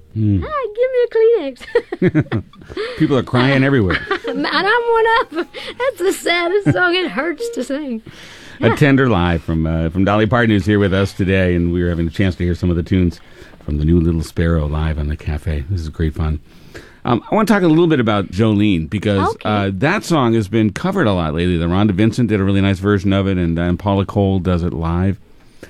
Hi, give me a Kleenex. People are crying everywhere. And I'm one of them. That's the saddest song. It hurts to sing. A Tender Live from Dolly Parton, who's here with us today, and we were having a chance to hear some of the tunes from the new Little Sparrow live on the cafe. This is great fun. I want to talk a little bit about Jolene, because that song has been covered a lot lately. The Rhonda Vincent did a really nice version of it, and Paula Cole does it live.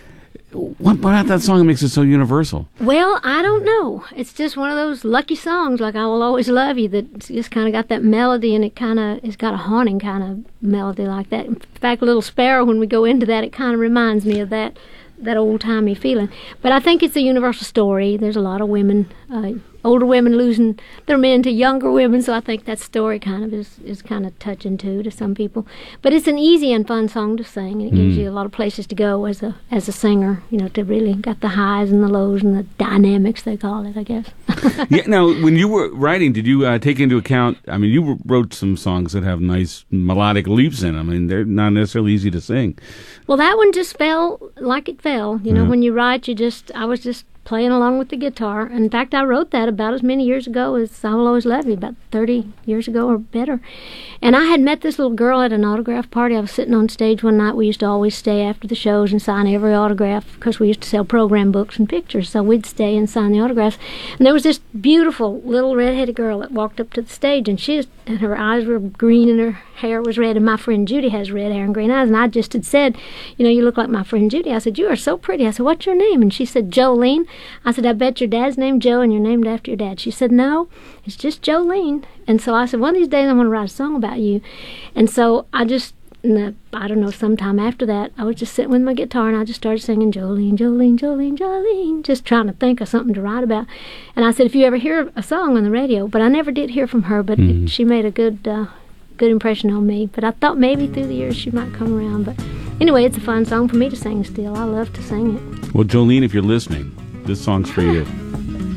What about that song makes it so universal? Well, I don't know. It's just one of those lucky songs, like I Will Always Love You, that just kind of got that melody, and it's got a haunting kind of melody like that. In fact, Little Sparrow, when we go into that, it kind of reminds me of that old-timey feeling. But I think it's a universal story. There's a lot of women, older women losing their men to younger women, so I think that story kind of is kind of touching too to some people. But it's an easy and fun song to sing, and it gives you a lot of places to go as a singer, to really got the highs and the lows and the dynamics, they call it, I guess. Yeah. Now, when you were writing, did you take into account, you wrote some songs that have nice melodic leaps in them, and they're not necessarily easy to sing. Well, that one just fell like it fell. When you write, I was just playing along with the guitar. In fact, I wrote that about as many years ago as I Will Always Love You, about 30 years ago or better. And I had met this little girl at an autograph party. I was sitting on stage one night. We used to always stay after the shows and sign every autograph, because we used to sell program books and pictures, so we'd stay and sign the autographs. And there was this beautiful little red-headed girl that walked up to the stage, and her eyes were green and her hair was red, and my friend Judy has red hair and green eyes, and I just had said, you look like my friend Judy. I said, you are so pretty. I said, what's your name? And she said, Jolene. I said, I bet your dad's named Joe and you're named after your dad. She said, no, it's just Jolene. And so I said, one of these days I want to write a song about you. And so I don't know, sometime after that, I was just sitting with my guitar and I just started singing Jolene, Jolene, Jolene, Jolene, just trying to think of something to write about. And I said, if you ever hear a song on the radio, but I never did hear from her, but she made a good impression on me. But I thought maybe through the years she might come around. But anyway, it's a fun song for me to sing still. I love to sing it. Well, Jolene, if you're listening, this song's for you.